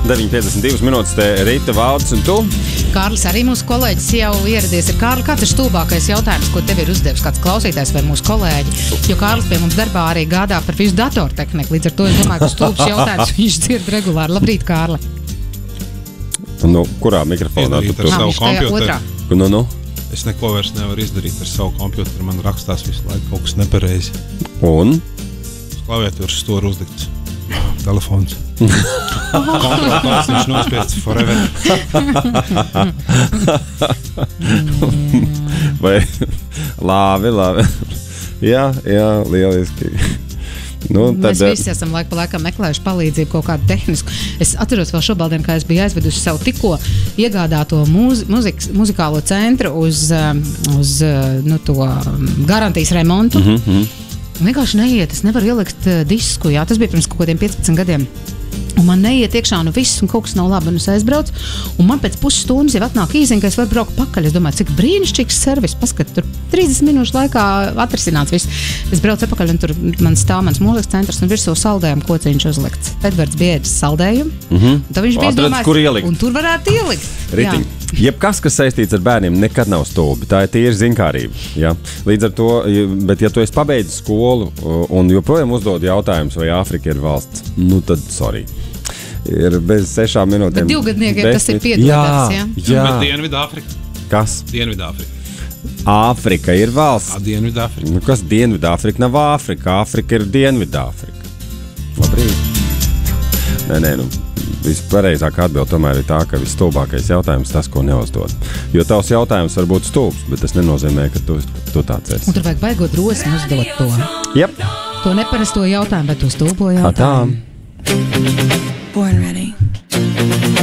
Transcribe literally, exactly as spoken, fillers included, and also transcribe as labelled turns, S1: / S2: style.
S1: deviņi piecdesmit divas minūtes, te Rita, Valds un tu.
S2: Kārlis arī mūsu kolēģis jau ieradies. Ir Kārli, kāds ir stulbākais jautājums, ko tev ir uzdevis kāds klausītājs vai mūsu kolēģi? Jo Kārlis pie mums darbā arī gādā par visu datortehniku. Līdz ar to es domāju, ka stulbs jautājums viņš dzird regulāri. Labrīt, Kārli.
S1: Nu, kurā mikrofonā?
S3: Izdarīt ar savu kompjuteru.
S1: Nu, nu.
S3: Es neko vairs nevaru izdarīt ar savu kompjuteru. Man rakstās visu laiku kaut kas nepareizi.
S1: Un?
S3: Klaviatūras stūri uzlikts. Telefons. Kontrolētājs viņš nospiests forever.
S1: Vai labi, labi. Jā, jā, lieliski. Nu, tad...
S2: Mēs visi esam laiku pa laikam meklējuši palīdzību kaut kādu tehnisku. Es atceros vēl šobaldien, kā es biju aizvedusi savu tikko iegādāto mūzi, muzikas, muzikālo centru uz, uz nu, to garantijas remontu.
S1: Mm-hmm.
S2: Vienkārši neiet, es nevaru ielikt uh, disku, jā, tas bija pirms kaut kādiem piecpadsmit gadiem. Un man neiet iekšā, nu viss, un kaut kas nav labi, un es aizbraucu, un man pēc pusstundas jau atnāk īziņa, ka es varu braukt pakaļ. Es domāju, cik brīnišķīgs servis, paskat, tur trīsdesmit minūšu laikā atrisināts viss. Es braucu atpakaļ, un tur man stāv mans mūzikas centrs, un virsū saldējumu kociņš uzlikts. Edvards Biedrs saldējumu,
S1: mm-hmm.
S2: un tad viņš bija
S1: Atredz, kur ielikt.
S2: Un tur varētu ielikt.
S1: Ritiņ, jebkas, kas saistīts ar bērniem, nekad nav stulbi. Tā ir tīra zinkārība. Ja? Līdz ar to, bet ja tu esi pabeidzis skolu un joprojām uzdod jautājumus, vai Āfrika ir valsts, nu tad sorry. Ir bez sešām minūtēm.
S2: Bet divgadniekiem tas ir piedodams, jā?
S1: Jā.
S3: Bet Dienvidāfrika?
S1: Kas?
S3: Dienvidāfrika.
S1: Āfrika ir valsts.
S3: Ā, Dienvidāfrika.
S1: Nu, kas Dienvidāfrika nav Āfrika? Āfrika ir Dienvidāfrika. Labrīt. Nē, nē, nu. Vispareizākā atbilde tomēr ir tā, ka visstulbākais jautājums tas, ko neuzdod. Jo tavs jautājums var būt stulbs, bet tas nenozīmē, ka tu, tu tāds esi.
S2: Un tur vajag baigot drosmi uzdot to.
S1: Jep.
S2: To neparasto jautājumu, bet to stulbo jautājumu.
S1: Tā.